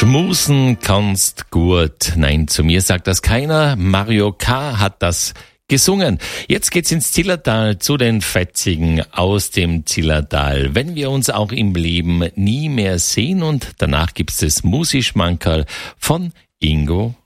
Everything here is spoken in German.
Schmusen kannst gut. Nein, zu mir sagt das keiner. Mario K. hat das gesungen. Jetzt geht's ins Zillertal zu den Fetzigen aus dem Zillertal. Wenn wir uns auch im Leben nie mehr sehen, und danach gibt's das Musi-Schmankerl von Ingo